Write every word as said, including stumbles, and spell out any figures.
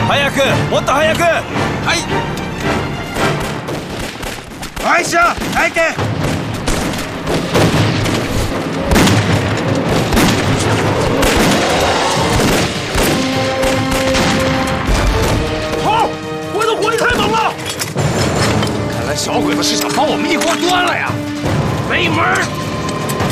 早くもっと早く。 はい。 はいしゃ早く。 好，我的火力太猛了。看来小鬼子是想把我们一锅端了呀。没门儿！